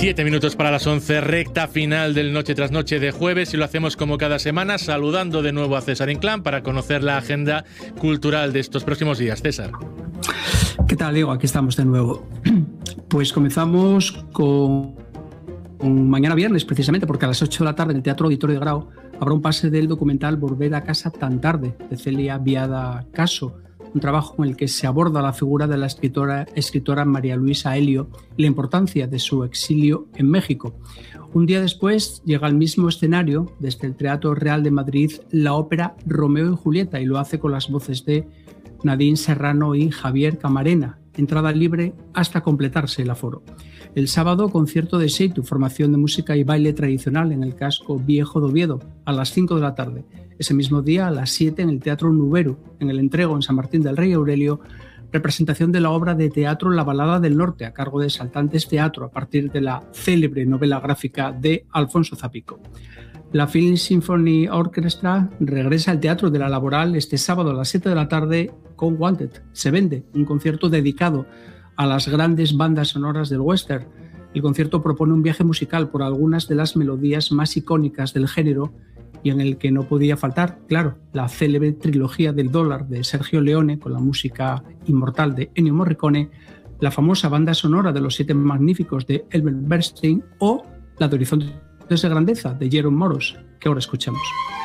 7 minutos para las 11, recta final del Noche tras Noche de jueves, y lo hacemos como cada semana, saludando de nuevo a César Inclán para conocer la agenda cultural de estos próximos días. César. ¿Qué tal, Diego? Aquí estamos de nuevo. Pues comenzamos con mañana viernes, precisamente, porque a las 8 de la tarde en el Teatro Auditorio de Grao habrá un pase del documental Volver a casa tan tarde, de Celia Viada Caso, un trabajo en el que se aborda la figura de la escritora María Luisa Elio y la importancia de su exilio en México. Un día después llega al mismo escenario, desde el Teatro Real de Madrid, la ópera Romeo y Julieta, y lo hace con las voces de Nadine Serrano y Javier Camarena. Entrada libre hasta completarse el aforo. El sábado, concierto de Seitu, formación de música y baile tradicional en el Casco Viejo de Oviedo, a las 5 de la tarde. Ese mismo día, a las 7, en el Teatro Nuberu, en el Entrego, en San Martín del Rey Aurelio, representación de la obra de teatro La Balada del Norte, a cargo de Saltantes Teatro, a partir de la célebre novela gráfica de Alfonso Zapico. La Film Symphony Orchestra regresa al Teatro de la Laboral este sábado a las 7 de la tarde con Wanted. Se vende, un concierto dedicado a las grandes bandas sonoras del western. El concierto propone un viaje musical por algunas de las melodías más icónicas del género, y en el que no podía faltar, claro, la célebre trilogía del dólar de Sergio Leone con la música inmortal de Ennio Morricone, la famosa banda sonora de Los Siete Magníficos de Elmer Bernstein o la de Horizontes de Grandeza de Jerome Moros, que ahora escuchamos.